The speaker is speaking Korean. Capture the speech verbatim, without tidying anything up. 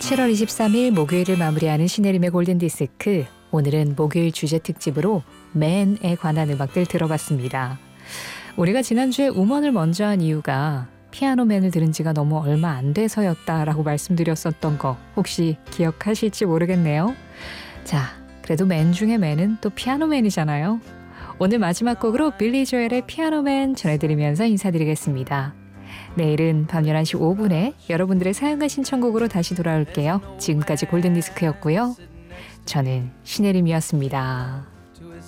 칠월 이십삼일 목요일을 마무리하는 신혜림의 골든디스크. 오늘은 목요일 주제 특집으로 맨에 관한 음악들 들어봤습니다. 우리가 지난주에 음원을 먼저 한 이유가 피아노맨을 들은 지가 너무 얼마 안 돼서였다라고 말씀드렸었던 거 혹시 기억하실지 모르겠네요. 자, 그래도 맨 중에 맨은 또 피아노맨이잖아요. 오늘 마지막 곡으로 빌리 조엘의 피아노맨 전해드리면서 인사드리겠습니다. 내일은 밤 열한 시 오 분에 여러분들의 사연과 신청곡으로 다시 돌아올게요. 지금까지 골든디스크였고요. 저는 신혜림이었습니다.